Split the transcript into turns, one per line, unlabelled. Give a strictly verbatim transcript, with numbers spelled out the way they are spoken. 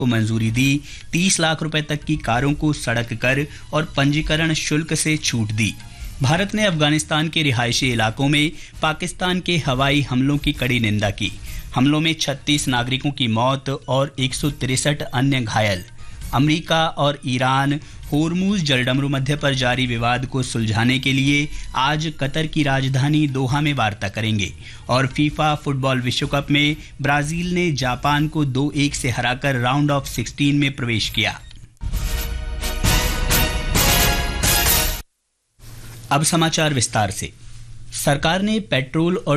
को मंजूरी दी। तीस लाख रुपए तक की कारों को सड़क कर और पंजीकरण शुल्क से छूट दी। भारत ने अफगानिस्तान के रिहायशी इलाकों में पाकिस्तान के हवाई हमलों की कड़ी निंदा की। हमलों में छत्तीस नागरिकों की मौत और एक सौ तिरसठ अन्य घायल। अमेरिका और ईरान होर्मुज जलडमरू मध्य पर जारी विवाद को सुलझाने के लिए आज कतर की राजधानी दोहा में वार्ता करेंगे। और फीफा फुटबॉल विश्व कप में ब्राजील ने जापान को दो एक से हराकर राउंड ऑफ सिक्सटीन में प्रवेश किया। अब समाचार विस्तार से। सरकार ने पेट्रोल और